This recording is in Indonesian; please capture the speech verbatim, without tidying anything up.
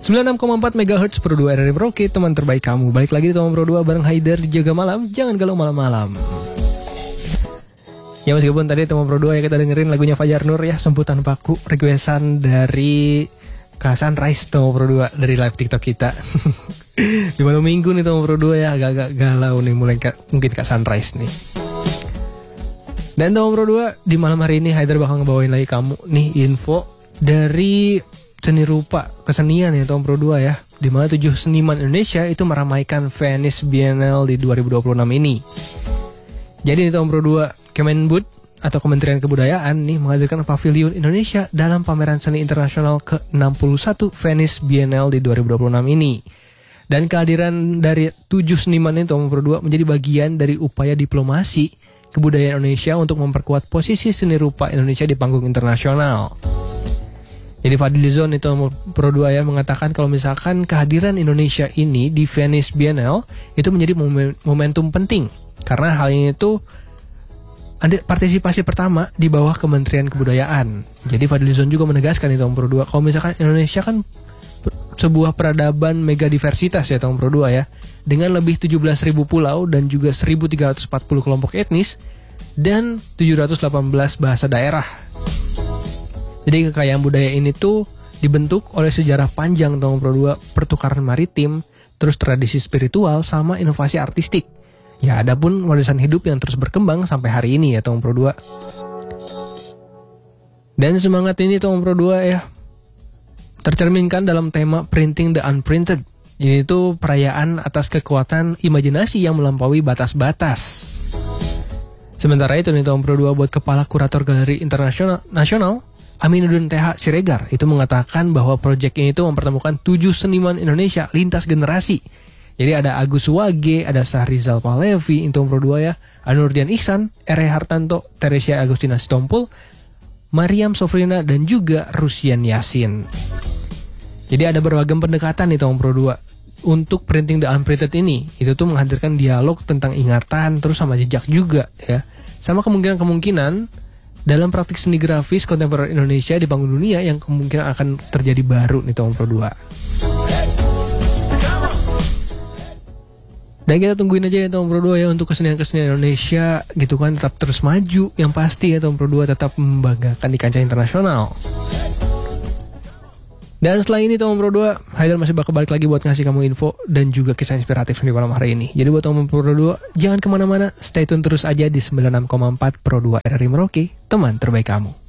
sembilan puluh enam koma empat megahertz Pro dua R R I Merauke, teman terbaik kamu. Balik lagi di Teman Pro dua bareng Haider, jaga malam, jangan galau malam-malam. Ya meskipun tadi Teman Pro dua ya kita dengerin lagunya Fajar Nur ya, Semputan Paku, requestan dari Kak Sunrise Teman Pro dua dari live TikTok kita. Di malam minggu nih Teman Pro dua ya, agak-agak galau nih mulai ka, mungkin Kak Sunrise nih. Dan Teman Pro dua di malam hari ini Haider bakal ngebawain lagi kamu nih info dari seni rupa kesenian ya Teman Pro dua ya, di mana tujuh seniman Indonesia itu meramaikan Venice Biennale di dua ribu dua puluh enam ini. Jadi nih Teman Pro dua, Kemenbud atau Kementerian Kebudayaan nih menghadirkan Pavilion Indonesia dalam pameran seni internasional ke enam puluh satu Venice Biennale di dua ribu dua puluh enam ini. Dan kehadiran dari tujuh seniman ini Teman Pro dua menjadi bagian dari upaya diplomasi kebudayaan Indonesia untuk memperkuat posisi seni rupa Indonesia di panggung internasional. Jadi Fadlizon itu Pro dua ya mengatakan kalau misalkan kehadiran Indonesia ini di Venice Biennale itu menjadi momentum penting karena hal ini itu partisipasi pertama di bawah Kementerian Kebudayaan. Jadi Fadlizon juga menegaskan itu Pro dua kalau misalkan Indonesia kan sebuah peradaban megadiversitas ya Pro dua ya, dengan lebih tujuh belas ribu pulau dan juga seribu tiga ratus empat puluh kelompok etnis dan tujuh ratus delapan belas bahasa daerah. Jadi kekayaan budaya ini tuh dibentuk oleh sejarah panjang Teman Pro dua, pertukaran maritim, terus tradisi spiritual sama inovasi artistik. Ya ada pun warisan hidup yang terus berkembang sampai hari ini ya Teman Pro dua. Dan semangat ini Teman Pro dua ya tercerminkan dalam tema Printing the Unprinted, yaitu perayaan atas kekuatan imajinasi yang melampaui batas-batas. Sementara itu nih Teman Pro dua buat Kepala Kurator Galeri Internasional Nasional Aminuddin T H Siregar itu mengatakan bahwa proyek ini itu mempertemukan tujuh seniman Indonesia lintas generasi. Jadi ada Agus Wage, ada Sahrizal Pahlevi, Teman Pro dua ya, Anurdian Ihsan, R E Hartanto, Teresia Agustina Sitompul, Mariam Sofrina dan juga Rusian Yasin. Jadi ada berbagai pendekatan nih Teman Pro dua untuk Printing the Unprinted ini. Itu tuh menghadirkan dialog tentang ingatan terus sama jejak juga ya. Sama kemungkinan-kemungkinan dalam praktik seni grafis kontemporer Indonesia di panggung dunia yang kemungkinan akan terjadi baru nih Teman Pro dua. Dan kita tungguin aja ya Teman Pro dua ya untuk kesenian-kesenian Indonesia gitu kan tetap terus maju. Yang pasti ya Teman Pro dua tetap membanggakan di kancah internasional. Dan setelah ini Teman Pro dua, Haider masih bakal balik lagi buat ngasih kamu info dan juga kisah inspiratif di malam hari ini. Jadi buat Teman Pro dua, jangan kemana-mana, stay tune terus aja di sembilan puluh enam koma empat Pro dua R R I Merauke, teman terbaik kamu.